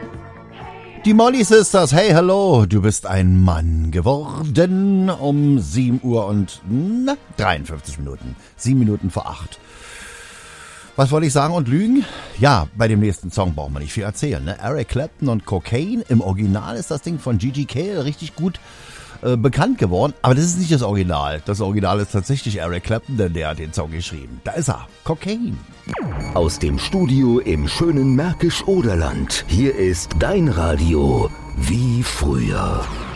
Die Molly Sisters, hey, hallo, du bist ein Mann geworden um 7 Uhr und 53 Minuten. 7 Minuten vor 8. Was wollte ich sagen und lügen? Ja, bei dem nächsten Song braucht man nicht viel erzählen. Ne? Eric Clapton und Cocaine. Im Original ist das Ding von Gigi Cale richtig gut bekannt geworden. Aber das ist nicht das Original. Das Original ist tatsächlich Eric Clapton, denn der hat den Song geschrieben. Da ist er, Cocaine. Aus dem Studio im schönen Märkisch-Oderland. Hier ist dein Radio wie früher.